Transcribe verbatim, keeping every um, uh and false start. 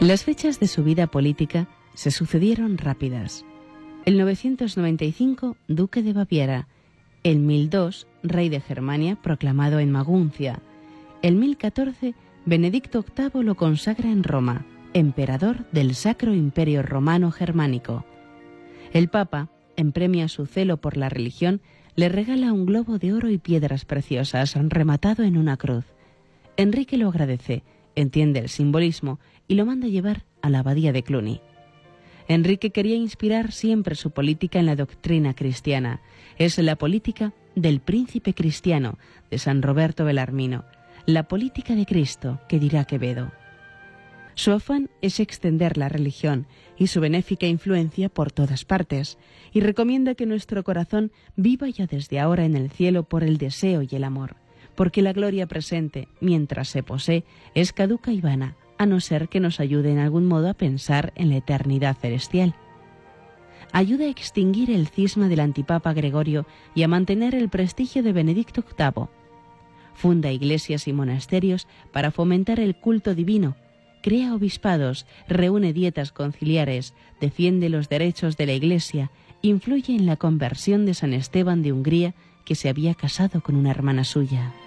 Las fechas de su vida política se sucedieron rápidas. El novecientos noventa y cinco, duque de Baviera. El mil dos, rey de Germania, proclamado en Maguncia. El mil catorce, Benedicto octavo lo consagra en Roma, emperador del Sacro Imperio Romano Germánico. El Papa, en premio a su celo por la religión, le regala un globo de oro y piedras preciosas rematado en una cruz. Enrique lo agradece, entiende el simbolismo y lo manda llevar a la abadía de Cluny. Enrique quería inspirar siempre su política en la doctrina cristiana. Es la política del príncipe cristiano, de San Roberto Belarmino, la política de Cristo, que dirá Quevedo. Su afán es extender la religión y su benéfica influencia por todas partes, y recomienda que nuestro corazón viva ya desde ahora en el cielo por el deseo y el amor, porque la gloria presente, mientras se posee, es caduca y vana, a no ser que nos ayude en algún modo a pensar en la eternidad celestial. Ayuda a extinguir el cisma del antipapa Gregorio y a mantener el prestigio de Benedicto octavo. Funda iglesias y monasterios para fomentar el culto divino, crea obispados, reúne dietas conciliares, defiende los derechos de la Iglesia, influye en la conversión de San Esteban de Hungría, que se había casado con una hermana suya.